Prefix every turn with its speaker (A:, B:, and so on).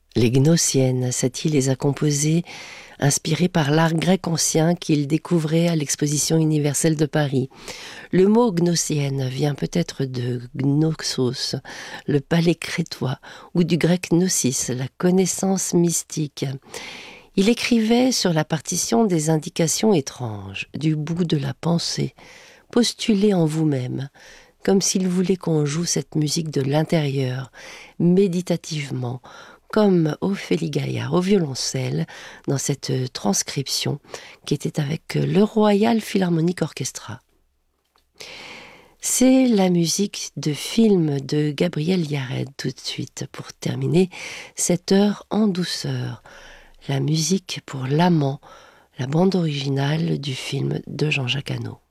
A: Les Gnossiennes, Satie les a composées inspirées par l'art grec ancien qu'il découvrait à l'exposition universelle de Paris. Le mot gnossienne vient peut-être de gnoxos, le palais crétois, ou du grec gnosis, la connaissance mystique. Il écrivait sur la partition des indications étranges, du bout de la pensée, postulez en vous-même, comme s'il voulait qu'on joue cette musique de l'intérieur, méditativement, comme Ophélie Gaillard au violoncelle, dans cette transcription qui était avec le Royal Philharmonic Orchestra. C'est la musique de film de Gabriel Yared tout de suite pour terminer cette heure en douceur. La musique pour l'amant, la bande originale du film de Jean-Jacques Hano.